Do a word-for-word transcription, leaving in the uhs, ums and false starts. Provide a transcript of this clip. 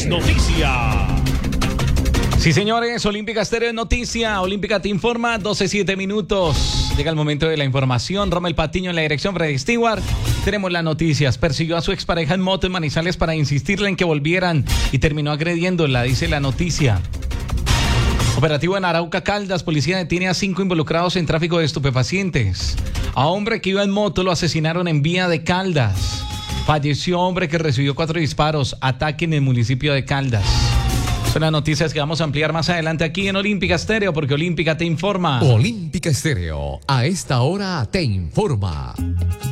noticia. Sí, señores, Olímpica Estéreo es noticia. Olímpica te informa, doce siete minutos. Llega el momento de la información. Rommel Patiño en la dirección, Freddy Stewart. Tenemos las noticias. Persiguió a su expareja en moto en Manizales para insistirle en que volvieran y terminó agrediéndola, dice la noticia. Operativo en Arauca, Caldas. Policía detiene a cinco involucrados en tráfico de estupefacientes. A hombre que iba en moto lo asesinaron en vía de Caldas. Falleció hombre que recibió cuatro disparos. Ataque en el municipio de Caldas. Son las noticias que vamos a ampliar más adelante aquí en Olímpica Estéreo, porque Olímpica te informa. Olímpica Estéreo, a esta hora te informa.